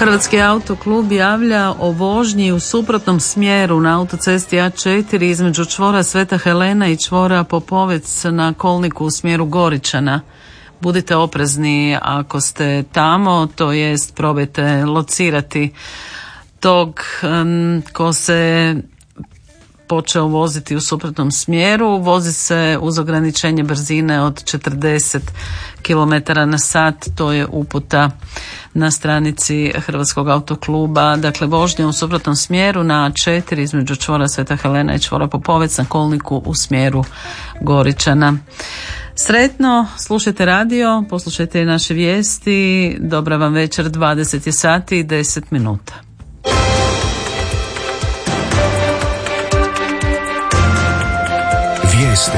Hrvatski autoklub javlja o vožnji u suprotnom smjeru na autocesti A4 između čvora Sveta Helena i čvora Popovec na kolniku u smjeru Goričana. Budite oprezni ako ste tamo, to jest probajte locirati tog ko se počeo voziti u suprotnom smjeru. Vozi se uz ograničenje brzine od 40 km na sat, to je uputa na stranici Hrvatskog autokluba. Dakle, vožnja u suprotnom smjeru na A4 između čvora Sveta Helena i čvora Popovec na kolniku u smjeru Goričana. Sretno, slušajte radio, poslušajte i naše vijesti. Dobra vam večer, 20 sati i 10 minuta. Vijesti.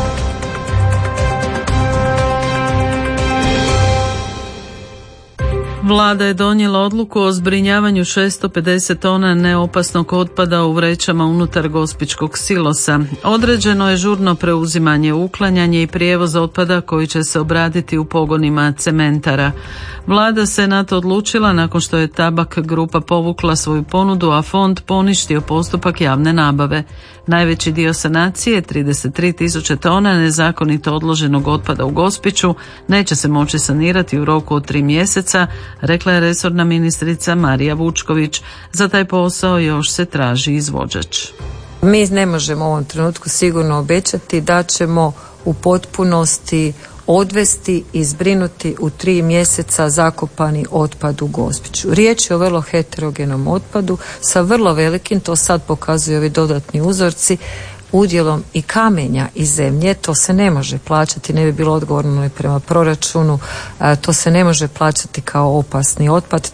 Vlada je donijela odluku o zbrinjavanju 650 tona neopasnog otpada u vrećama unutar gospićkog silosa. Određeno je žurno preuzimanje, uklanjanje i prijevoz otpada koji će se obraditi u pogonima cementara. Vlada se na to odlučila nakon što je Tabak grupa povukla svoju ponudu, a fond poništio postupak javne nabave. Najveći dio sanacije, 33.000 tona nezakonito odloženog otpada u Gospiću, neće se moći sanirati u roku od 3 mjeseca, rekla je resorna ministrica Marija Vučković. Za taj posao još se traži izvođač. Mi ne možemo u ovom trenutku sigurno obećati da ćemo u potpunosti odvesti i zbrinuti u 3 mjeseca zakopani otpad u Gospiću. Riječ je o vrlo heterogenom otpadu sa vrlo velikim, to sad pokazuju ovi dodatni uzorci, udjelom i kamenja i zemlje. To se ne može plaćati, ne bi bilo odgovorno i prema proračunu, to se ne može plaćati kao opasni otpad.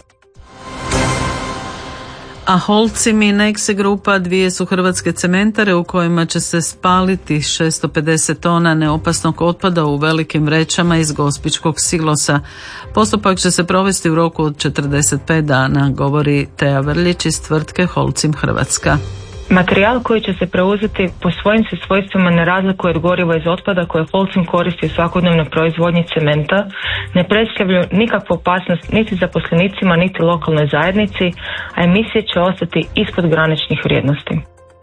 A Holcim i Nexe grupa, dvije su hrvatske cementare u kojima će se spaliti 650 tona neopasnog otpada u velikim vrećama iz gospićkog silosa. Postupak će se provesti u roku od 45 dana, govori Teja Vrljić iz tvrtke Holcim Hrvatska. Materijal koji će se preuzeti po svojim se svojstvima ne razlikuje od goriva iz otpada koje Holcim koristi u svakodnevnoj proizvodnji cementa, ne predstavljaju nikakvu opasnost niti zaposlenicima niti lokalnoj zajednici, a emisije će ostati ispod graničnih vrijednosti.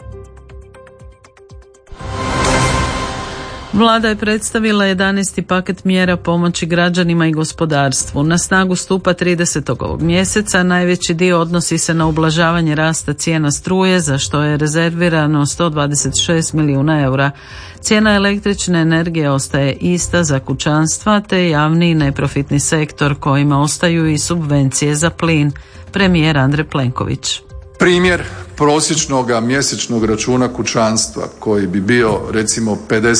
Vlada je predstavila 11. paket mjera pomoći građanima i gospodarstvu. Na snagu stupa 30. ovog mjeseca. Najveći dio odnosi se na ublažavanje rasta cijena struje, za što je rezervirano 126 milijuna eura. Cijena električne energije ostaje ista za kućanstva te javni i neprofitni sektor, kojima ostaju i subvencije za plin. Premijer Andrej Plenković. Primjer prosječnog mjesečnog računa kućanstva koji bi bio recimo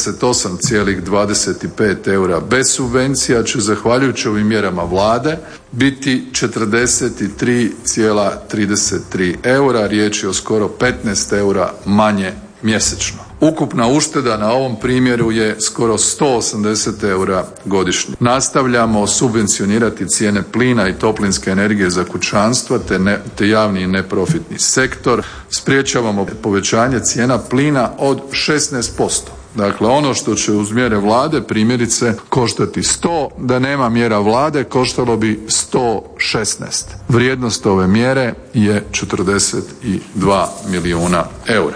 58,25 eura bez subvencija će zahvaljujući ovim mjerama Vlade biti 43,33 eura, riječ je o skoro 15 eura manje mjesečno. Ukupna ušteda na ovom primjeru je skoro 180 eura godišnje. Nastavljamo subvencionirati cijene plina i toplinske energije za kućanstva te javni i neprofitni sektor. Spriječavamo povećanje cijena plina od 16%. Dakle, ono što će uz mjere Vlade primjerice koštati 100, da nema mjera Vlade koštalo bi 116. Vrijednost ove mjere je 42 milijuna eura.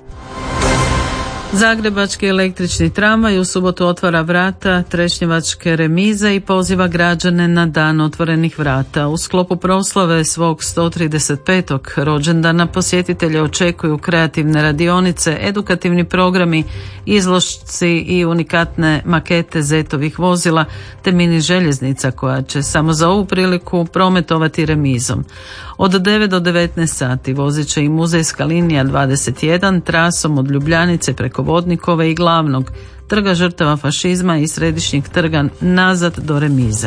Zagrebački električni tramvaj u subotu otvara vrata Trešnjevačke remize i poziva građane na dan otvorenih vrata. U sklopu proslave svog 135. rođendana posjetitelje očekuju kreativne radionice, edukativni programi, izložci i unikatne makete zetovih vozila te mini željeznica koja će samo za ovu priliku prometovati remizom. Od 9 do 19 sati vozit će i muzejska linija 21 trasom od Ljubljanice preko Vodnikove i Glavnog, Trga žrtava fašizma i Središnjeg trga nazad do remize.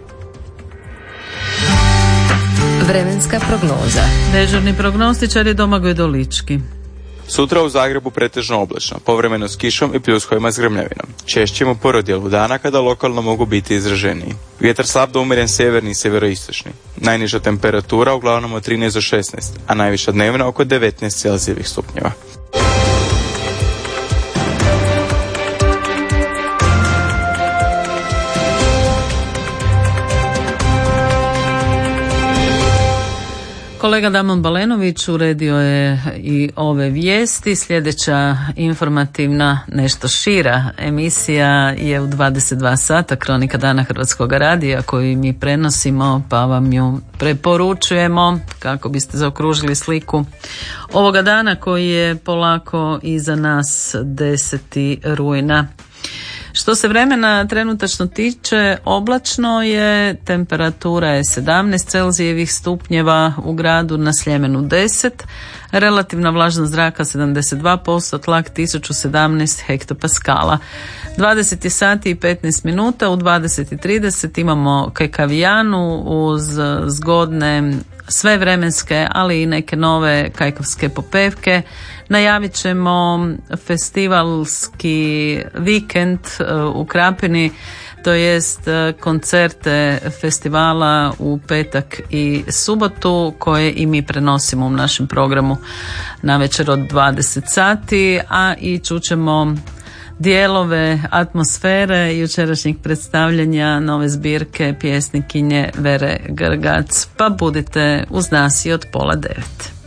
Vremenska prognoza. Dežurni prognostičar je Domagoj Dolički. Sutra u Zagrebu pretežno oblačno, povremeno s kišom i pljuskovima s grmljavinom. Češće u porodjelu dana kada lokalno mogu biti izraženiji. Vjetar slab do umjeren sjeverni i sjeveroistočni. Najniža temperatura uglavnom od 13 do 16, a najviša dnevna oko 19 celzijevih stupnjeva. Kolega Damon Balenović uredio je i ove vijesti. Sljedeća informativna, nešto šira emisija je u 22 sata, Kronika dana Hrvatskog radija, koju mi prenosimo, pa vam ju preporučujemo kako biste zaokružili sliku ovoga dana koji je polako iza nas, 10. rujna. Što se vremena trenutačno tiče, oblačno je, temperatura je 17 Celzijevih stupnjeva u gradu, na Sljemenu 10, relativna vlažnost zraka 72%, tlak 1017 hektopaskala. 20 sati i 15 minuta, u 20:30 imamo Kajkavijanu uz zgodne sve vremenske, ali i neke nove kajkavske popevke. Najavit ćemo festivalski vikend u Krapini, to jest koncerte festivala u petak i subotu koje i mi prenosimo u našem programu navečer od 20 sati, a i čućemo dijelove atmosfere jučerašnjeg predstavljanja nove zbirke pjesnikinje Vere Grgac, pa budite uz nas i od 8:30.